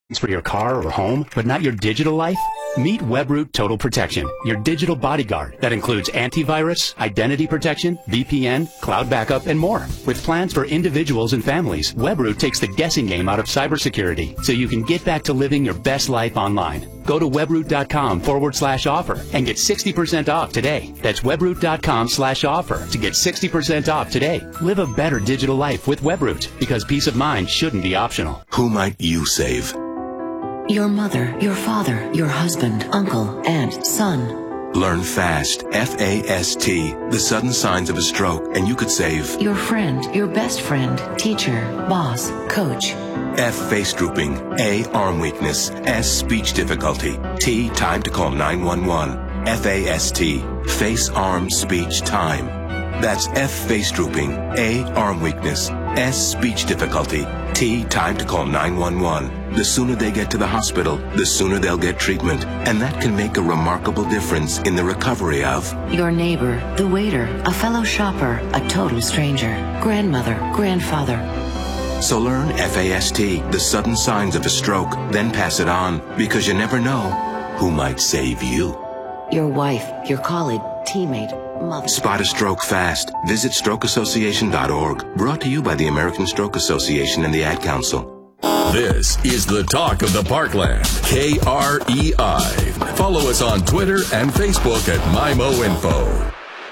for your car or home, but not your digital life? Meet WebRoot Total Protection, your digital bodyguard that includes antivirus, identity protection, VPN, cloud backup, and more. With plans for individuals and families, WebRoot takes the guessing game out of cybersecurity so you can get back to living your best life online. Go to webroot.com/offer and get 60% off today. That's webroot.com/offer to get 60% off today. Live a better digital life with WebRoot, because peace of mind shouldn't be optional. Who might you save? Your mother, your father, your husband, uncle, aunt, son. Learn FAST, F-A-S-T, the sudden signs of a stroke, and you could save your friend, your best friend, teacher, boss, coach. F, face drooping. A, arm weakness. S, speech difficulty. T, time to call 911. F-A-S-T, face, arm, speech, time. That's F, face drooping. A, arm weakness. S, speech difficulty. T, time to call 911. The sooner they get to the hospital, the sooner they'll get treatment. And that can make a remarkable difference in the recovery of your neighbor, the waiter, a fellow shopper, a total stranger, grandmother, grandfather. So learn FAST, the sudden signs of a stroke, then pass it on, because you never know who might save you. Your wife, your colleague, teammate, mother. Spot a stroke fast. Visit strokeassociation.org. Brought to you by the American Stroke Association and the Ad Council. This is the talk of the Parkland, KREI. Follow us on Twitter and Facebook at MyMoInfo.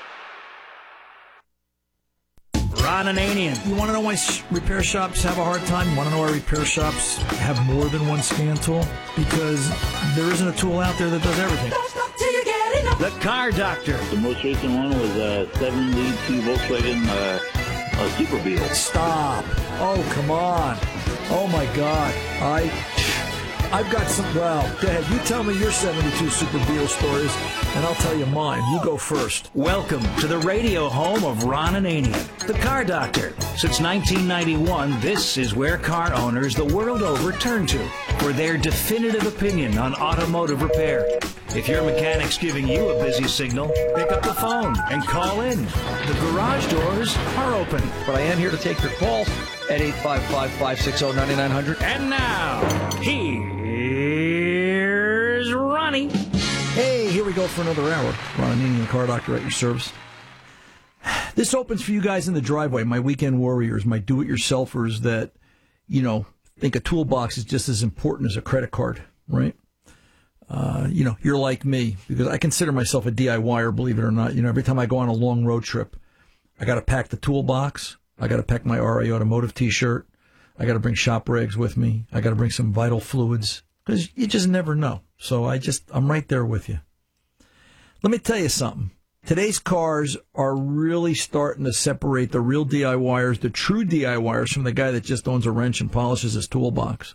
Ron Ananian. You want to know why repair shops have a hard time? You want to know why repair shops have more than one scan tool? Because there isn't a tool out there that does everything. The Car Doctor. The most recent one was a 72 Volkswagen Super Beetle. Stop. Oh, come on. Oh, my God. I've got some, well, go ahead. You tell me your 72 Super Beetle stories, and I'll tell you mine. You go first. Welcome to the radio home of Ron Ananian, the Car Doctor. Since 1991, this is where car owners the world over turn to for their definitive opinion on automotive repair. If your mechanic's giving you a busy signal, pick up the phone and call in. The garage doors are open. But I am here to take your calls at 855-560-9900. And now, here's Ronnie. Hey, here we go for another hour. Ron Ananian, the Car Doctor, at your service. This opens for you guys in the driveway, my weekend warriors, my do-it-yourselfers that, think a toolbox is just as important as a credit card, right? You're like me, because I consider myself a DIYer, believe it or not. Every time I go on a long road trip, I got to pack the toolbox. I got to pack my RA Automotive T-shirt. I got to bring shop rags with me. I got to bring some vital fluids, because you just never know. So I'm right there with you. Let me tell you something. Today's cars are really starting to separate the real DIYers, the true DIYers, from the guy that just owns a wrench and polishes his toolbox.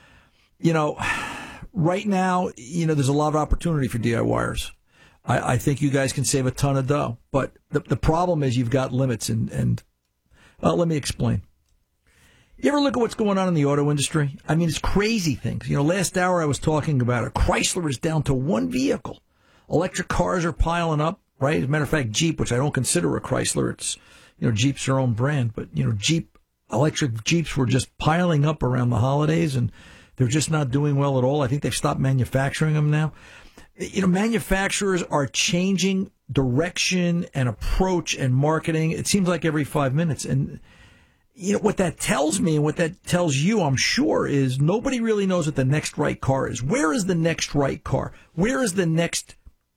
Right now, there's a lot of opportunity for DIYers. I think you guys can save a ton of dough. But the problem is you've got limits. And let me explain. You ever look at what's going on in the auto industry? I mean, it's crazy things. Last hour I was talking about it. Chrysler is down to one vehicle. Electric cars are piling up, right? As a matter of fact, Jeep, which I don't consider a Chrysler, it's, Jeep's their own brand. But, electric Jeeps were just piling up around the holidays, and they're just not doing well at all. I think they've stopped manufacturing them now. Manufacturers are changing direction and approach and marketing. It seems like every 5 minutes. And, what that tells me and what that tells you, I'm sure, is nobody really knows what the next right car is. Where is the next right car? Where is the next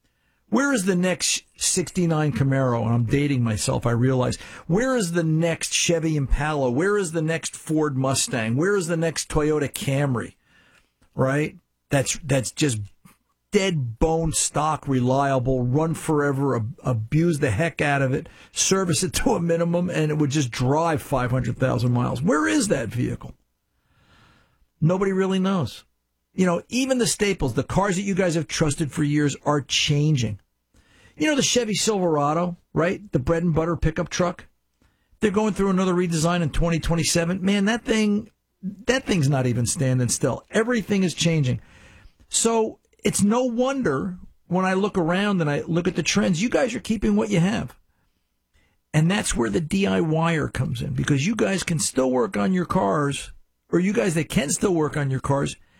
69 Camaro? And I'm dating myself, I realize. Where is the next Chevy Impala? Where is the next Ford Mustang? Where is the next Toyota Camry? Right? That's just dead bone stock, reliable, run forever, abuse the heck out of it, service it to a minimum, and it would just drive 500,000 miles. Where is that vehicle? Nobody really knows. Even the staples, the cars that you guys have trusted for years, are changing. The Chevy Silverado, right? The bread and butter pickup truck. They're going through another redesign in 2027. Man, that thing's not even standing still. Everything is changing. So it's no wonder when I look around and I look at the trends, you guys are keeping what you have. And that's where the DIYer comes in, because you guys can still work on your cars, or you guys that can still work on your cars